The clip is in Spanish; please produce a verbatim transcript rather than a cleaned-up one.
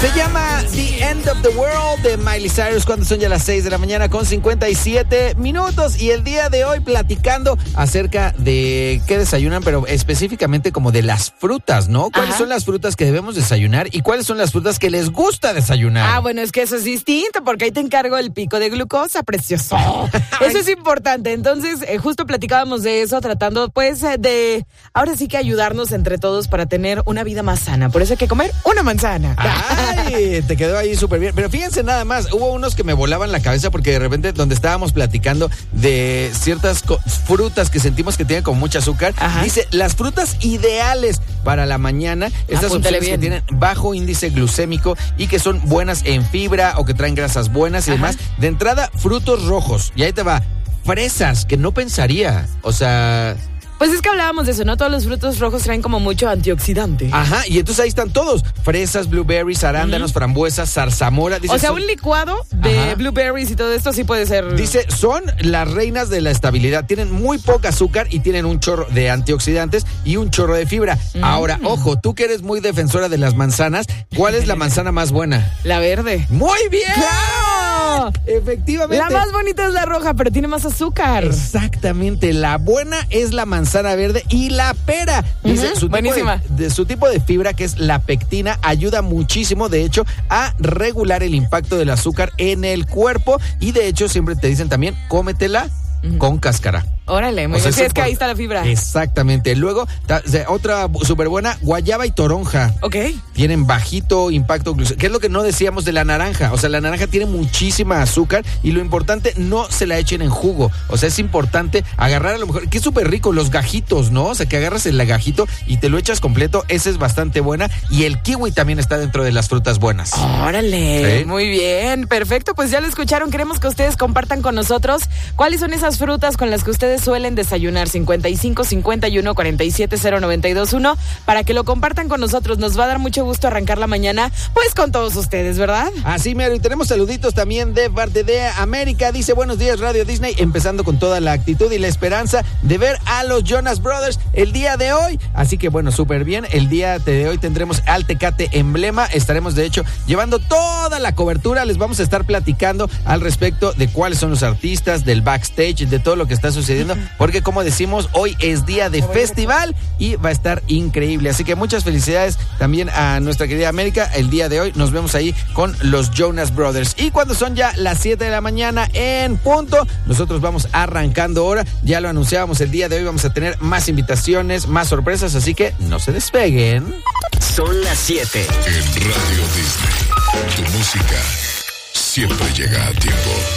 Se llama The End of the World de Miley Cyrus, cuando son ya las seis de la mañana con cincuenta y siete minutos. Y el día de hoy platicando acerca de qué desayunan, pero específicamente como de las frutas, ¿no? ¿Cuáles Ajá. son las frutas que debemos desayunar y cuáles son las frutas que les gusta desayunar? Ah, bueno, es que eso es distinto porque ahí te encargo el pico de glucosa, precioso. Eso es importante. Entonces, eh, justo platicábamos de eso, tratando pues eh, de, ahora sí que ayudarnos entre todos para tener una vida más sana. Por eso hay que comer una manzana. Ay, te quedó ahí súper bien. Pero fíjense nada más, hubo unos que me volaban la cabeza porque de repente donde estábamos platicando de ciertas co- frutas que sentimos que tienen como mucho azúcar, Ajá. dice las frutas ideales para la mañana, estas Apúntale opciones que bien. tienen bajo índice glucémico y que son buenas en fibra o que traen grasas buenas y Ajá. demás. De entrada, frutos rojos. Y ahí te va, fresas, que no pensaría. O sea... Pues es que hablábamos de eso, ¿no? Todos los frutos rojos traen como mucho antioxidante. Ajá, y entonces ahí están todos. Fresas, blueberries, arándanos, uh-huh. frambuesas, zarzamora. Dice, o sea, son, un licuado de Ajá. blueberries y todo esto sí puede ser... Dice, son las reinas de la estabilidad. Tienen muy poca azúcar y tienen un chorro de antioxidantes y un chorro de fibra. Mm. Ahora, ojo, tú que eres muy defensora de las manzanas, ¿cuál es la manzana más buena? La verde. ¡Muy bien! ¡Claro! Efectivamente. La más bonita es la roja, pero tiene más azúcar. Exactamente. La buena es la manzana verde y la pera. Dice, Uh-huh. su, tipo Buenísima. de, de su tipo de fibra, que es la pectina, ayuda muchísimo, de hecho, a regular el impacto del azúcar en el cuerpo. Y de hecho, siempre te dicen también, cómetela uh-huh. con cáscara. Órale, muy o sea, bien. Sí, es por... que ahí está la fibra. Exactamente. Luego, ta, otra súper buena, guayaba y toronja. Ok. Tienen bajito impacto glucémico. ¿Qué es lo que no decíamos de la naranja? O sea, la naranja tiene muchísima azúcar y lo importante, no se la echen en jugo. O sea, es importante agarrar a lo mejor, que es súper rico, los gajitos, ¿no? O sea, que agarras el gajito y te lo echas completo. Esa es bastante buena. Y el kiwi también está dentro de las frutas buenas. Órale. ¿Sí? Muy bien. Perfecto. Pues ya lo escucharon. Queremos que ustedes compartan con nosotros cuáles son esas frutas con las que ustedes suelen desayunar. cincuenta y cinco, cincuenta y uno, cuarenta y siete, cero, noventa y dos, uno, para que lo compartan con nosotros. Nos va a dar mucho gusto arrancar la mañana, pues con todos ustedes, ¿verdad? Así mero, y tenemos saluditos también de parte de América. Dice, buenos días Radio Disney, empezando con toda la actitud y la esperanza de ver a los Jonas Brothers el día de hoy. Así que bueno, súper bien, el día de hoy tendremos al Tecate Emblema. Estaremos de hecho llevando toda la cobertura, les vamos a estar platicando al respecto de cuáles son los artistas, del backstage, de todo lo que está sucediendo, porque como decimos, hoy es día de festival y va a estar increíble. Así que muchas felicidades también a nuestra querida América. El día de hoy nos vemos ahí con los Jonas Brothers. Y cuando son ya las siete de la mañana en punto, nosotros vamos arrancando ahora. Ya lo anunciábamos, el día de hoy vamos a tener más invitaciones, más sorpresas, así que no se despeguen. Son las siete. En Radio Disney, tu música siempre llega a tiempo.